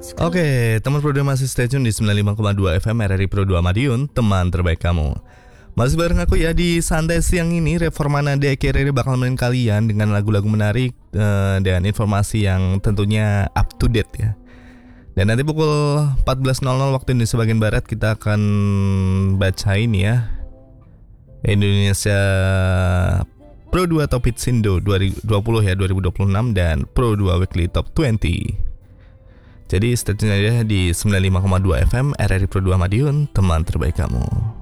Oke, teman Pro 2 masih stay tune di 95,2 FM RRI Pro 2 Madiun, teman terbaik kamu. Masih bareng aku ya di santai siang ini. Reformana di RRI bakal nemenin kalian dengan lagu-lagu menarik dan informasi yang tentunya up to date ya. Dan nanti pukul 14.00 waktu Indonesia bagian Barat kita akan bacain ya Indonesia Pro 2 Top Hits Indo 2020 ya, 2026 dan Pro 2 Weekly Top 20. Jadi stay tune aja di 95,2 FM RRI Pro 2 Madiun, teman terbaik kamu.